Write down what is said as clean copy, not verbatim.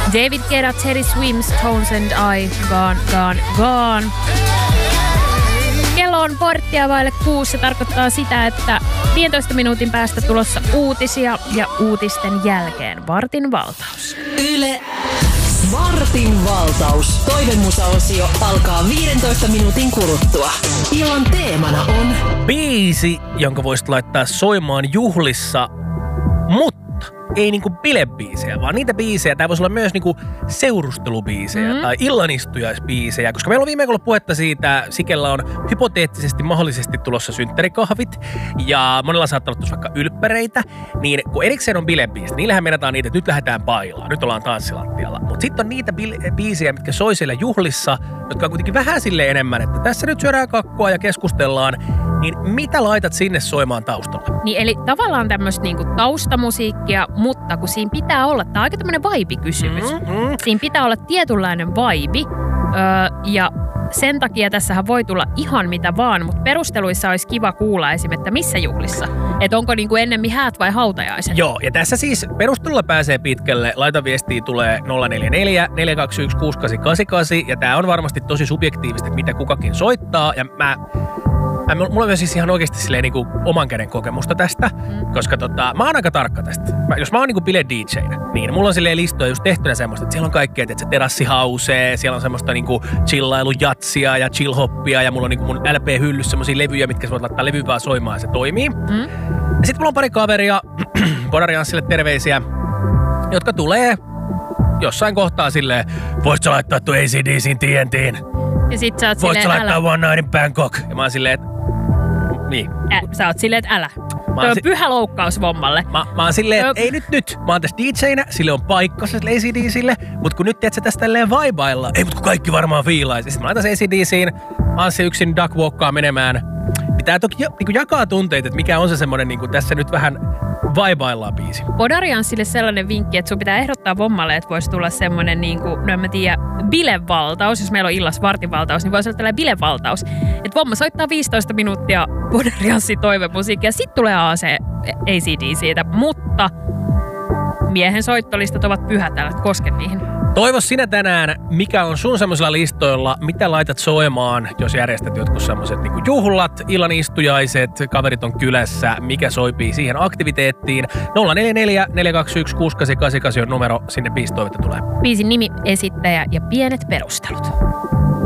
David Guetta, Teddy Swims, Tones and I, Gone, Gone, Gone. Kello on 5:45. Se tarkoittaa sitä, että 15 minuutin päästä tulossa uutisia ja uutisten jälkeen Vartin valtaus. Yle Vartin valtaus. Toivemusaosio alkaa 15 minuutin kuluttua. Illan teemana on biisi, jonka voisit laittaa soimaan juhlissa, mutta ei niinku bilebiisejä, vaan niitä biisejä. Tää voisi olla myös niinku seurustelubiisejä tai illanistujaisbiisejä, koska meillä on viime viikolla puhetta siitä, Sikellä on hypoteettisesti mahdollisesti tulossa synttärikahvit ja monella saattaa olla vaikka ylppäreitä, niin kun erikseen on bilebiisit, niillähän meinataan niitä, että nyt lähdetään bailaan, nyt ollaan tanssilattialla. Mutta sitten on niitä biisejä, mitkä soi siellä juhlissa, jotka on kuitenkin vähän silleen enemmän, että tässä nyt syödään kakkua ja keskustellaan, niin mitä laitat sinne soimaan taustalla? Niin eli tavallaan tämmöistä niinku taustamusiikkia, mutta kun siinä pitää olla, tämä on aika tämmöinen vibe-kysymys. Siinä pitää olla tietynlainen vibe ja sen takia tässähän voi tulla ihan mitä vaan, mutta perusteluissa olisi kiva kuulla esimerkiksi, että missä juhlissa. Että onko niinku ennemmin häät vai hautajaiset. Joo, ja tässä siis perustelulla pääsee pitkälle. Laita viestiä tulee 044 421 6888 ja tää on varmasti tosi subjektiivista, että mitä kukakin soittaa. Ja mulla on myös siis ihan oikeasti silleen niinku oman käden kokemusta tästä, koska mä oon aika tarkka tästä. Jos mä oon niinku bile-DJnä, niin mulla on silleen listoja just tehtynä semmoista, että siellä on kaikkea, että se terassihausee, siellä on semmoista niinku chillailujatsia ja chillhoppia ja mulla on niinku mun LP-hyllyssä semmosia levyjä, mitkä sä voit laittaa levy vaan soimaan ja se toimii. Ja sit mulla on pari kaveria, Bodari Anssille terveisiä, jotka tulee jossain kohtaa silleen, voit sä laittaa tuon AC/DC:n TNT:n? Ja sit sä oot voit silleen, sä laittaa One Night in Bangkok? Ja mä oon silleen, että niin. Sä oot silleen, että älä. Toi on pyhä loukkaus vommalle. Mä oon silleen, että ei nyt. Mä oon tässä DJ:nä, sille on paikka sille AC/DC:lle, mut kun nyt tiedät sä tästä tälleen vibailla, ei mut kun kaikki varmaan fiilaisi. Sitten mä laitan se AC/DC:n, Anssi yksin duck walkkaa menemään. Pitää toki niinku jakaa tunteita, että mikä on se semmonen niinku tässä nyt vähän vibaillaan biisi. Bodari Anssille sellainen vinkki, että sun pitää ehdottaa vommalle, että voisi tulla semmonen niinku, no en mä tiedä, bilevaltaus. Jos meillä on illassa vartinvaltaus, niin voisi olla tällainen bilevaltaus. Että vomma soittaa 15 minuuttia Bodari Anssin toivemusiikkia, sit tulee AC/DC:tä, mutta miehen soittolistat ovat pyhät, älä koske niihin. Toivo sinä tänään, mikä on sun semmoisilla listoilla, mitä laitat soimaan, jos järjestät jotkut semmoiset niin kuin juhlat, illanistujaiset, kaverit on kylässä, mikä soipii siihen aktiviteettiin. 044 421 6888 on numero, sinne biisitoivetta tulee. Biisin nimi, esittäjä ja pienet perustelut.